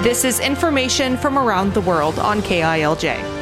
This is information from around the world on KILJ.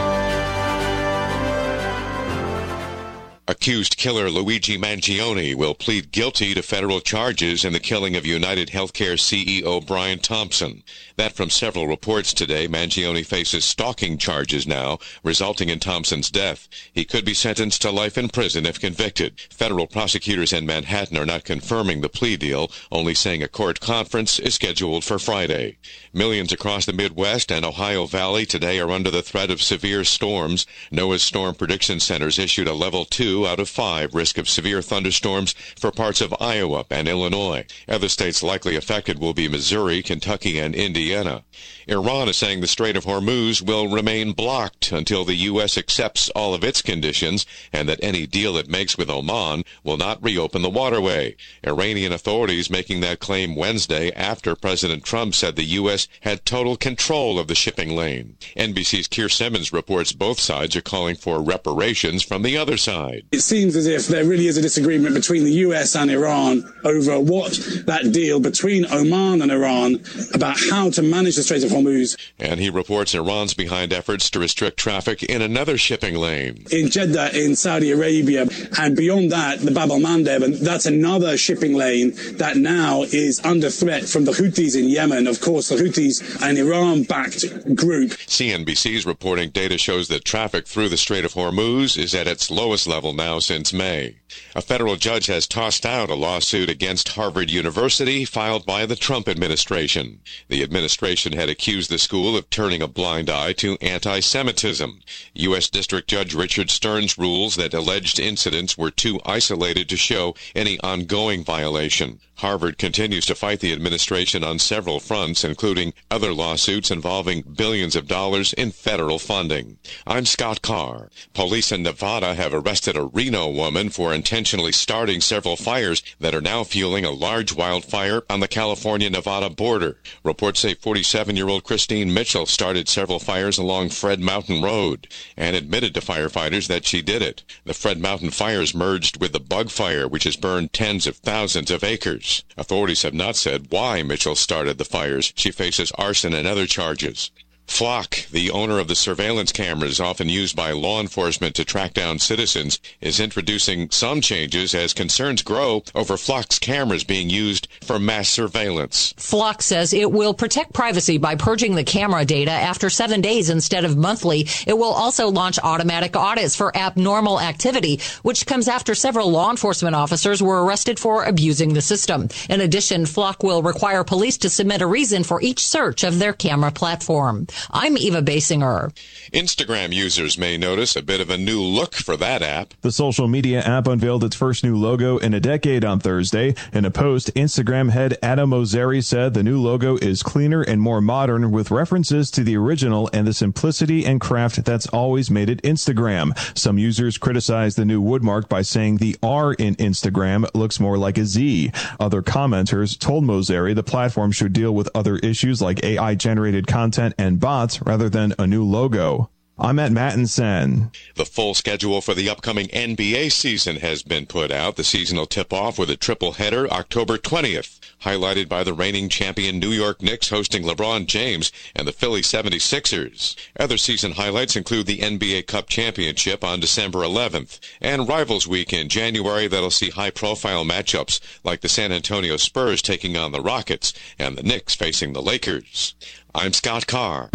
Accused killer Luigi Mangione will plead guilty to federal charges in the killing of United Healthcare CEO Brian Thompson. That from several reports today. Mangione faces stalking charges now, resulting in Thompson's death. He could be sentenced to life in prison if convicted. Federal prosecutors in Manhattan are not confirming the plea deal, only saying a court conference is scheduled for Friday. Millions across the Midwest and Ohio Valley today are under the threat of severe storms. NOAA's Storm Prediction Centers issued a level 2 out of 5 risk of severe thunderstorms for parts of Iowa and Illinois. Other states likely affected will be Missouri, Kentucky, and Indiana. Iran is saying the Strait of Hormuz will remain blocked until the U.S. accepts all of its conditions and that any deal it makes with Oman will not reopen the waterway. Iranian authorities making that claim Wednesday after President Trump said the U.S. had total control of the shipping lane. NBC's Keir Simmons reports both sides are calling for reparations from the other side. It seems as if there really is a disagreement between the US and Iran over what that deal between Oman and Iran about how to manage the Strait of Hormuz. And he reports Iran's behind efforts to restrict traffic in another shipping lane. In Jeddah in Saudi Arabia, and beyond that, the Bab al-Mandeb, and that's another shipping lane that now is under threat from the Houthis in Yemen. Of course, the Houthis, an Iran-backed group. CNBC's reporting data shows that traffic through the Strait of Hormuz is at its lowest level now since May. A federal judge has tossed out a lawsuit against Harvard University filed by the Trump administration. The administration had accused the school of turning a blind eye to anti-Semitism. U.S. District Judge Richard Stearns rules that alleged incidents were too isolated to show any ongoing violation. Harvard continues to fight the administration on several fronts, including other lawsuits involving billions of dollars in federal funding. I'm Scott Carr. Police in Nevada have arrested a Reno woman for intentionally starting several fires that are now fueling a large wildfire on the California-Nevada border. Reports say 47-year-old Christine Mitchell started several fires along Fred Mountain Road and admitted to firefighters that she did it. The Fred Mountain fires merged with the Bug Fire, which has burned tens of thousands of acres. Authorities have not said why Mitchell started the fires. She faces arson and other charges. Flock, the owner of the surveillance cameras often used by law enforcement to track down citizens, is introducing some changes as concerns grow over Flock's cameras being used for mass surveillance. Flock says it will protect privacy by purging the camera data after 7 days instead of monthly. It will also launch automatic audits for abnormal activity, which comes after several law enforcement officers were arrested for abusing the system. In addition, Flock will require police to submit a reason for each search of their camera platform. I'm Eva Basinger. Instagram users may notice a bit of a new look for that app. The social media app unveiled its first new logo in a decade on Thursday. In a post, Instagram head Adam Mosseri said the new logo is cleaner and more modern with references to the original and the simplicity and craft that's always made it Instagram. Some users criticized the new woodmark by saying the R in Instagram looks more like a Z. Other commenters told Mosseri the platform should deal with other issues like AI-generated content and bots rather than a new logo. I'm at Mattinson. The full schedule for the upcoming NBA season has been put out. The season will tip off with a triple header October 20th, highlighted by the reigning champion New York Knicks hosting LeBron James and the Philly 76ers. Other season highlights include the NBA Cup Championship on December 11th and Rivals Week in January that'll see high-profile matchups like the San Antonio Spurs taking on the Rockets and the Knicks facing the Lakers. I'm Scott Carr.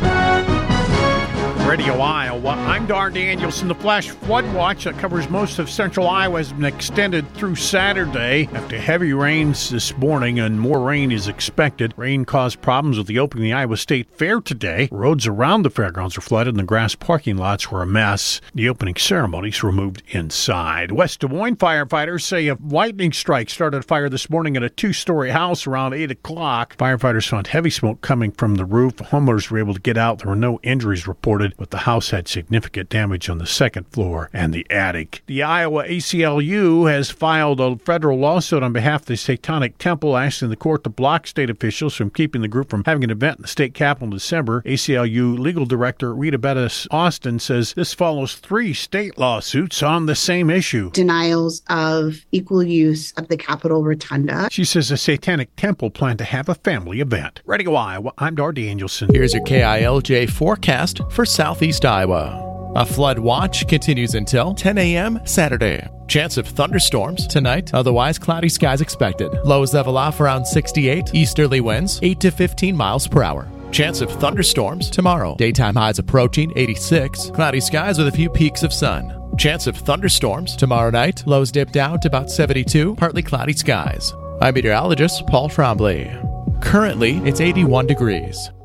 Radio Iowa. I'm Dar Danielson. The flash flood watch that covers most of central Iowa has been extended through Saturday after heavy rains this morning, and more rain is expected. Rain caused problems with the opening of the Iowa State Fair today. Roads around the fairgrounds were flooded and the grass parking lots were a mess. The opening ceremonies were moved inside. West Des Moines firefighters say a lightning strike started a fire this morning at a 2-story house around 8 o'clock. Firefighters found heavy smoke coming from the roof. Homeowners were able to get out. There were no injuries reported. but the house had significant damage on the second floor and the attic. The Iowa ACLU has filed a federal lawsuit on behalf of the Satanic Temple, asking the court to block state officials from keeping the group from having an event in the state capitol in December. ACLU legal director Rita Bettis Austin says this follows 3 state lawsuits on the same issue. Denials of equal use of the Capitol Rotunda. She says the Satanic Temple planned to have a family event. Radio Iowa, I'm Dar Danielson. Here's your KILJ forecast for Southeast Iowa. A flood watch continues until 10 a.m. Saturday. Chance of thunderstorms tonight, otherwise cloudy skies expected. Lows level off around 68, easterly winds 8 to 15 miles per hour. Chance of thunderstorms tomorrow. Daytime highs approaching 86, cloudy skies with a few peaks of sun. Chance of thunderstorms tomorrow night, lows dip down to about 72, partly cloudy skies. I'm meteorologist Paul Trombley. Currently, it's 81 degrees.